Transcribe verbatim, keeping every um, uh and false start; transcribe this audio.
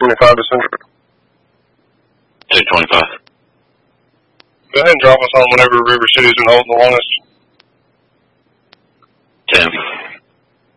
twenty-five to Central. Take twenty-five. Go ahead and drop us on whenever River City's been holding the longest.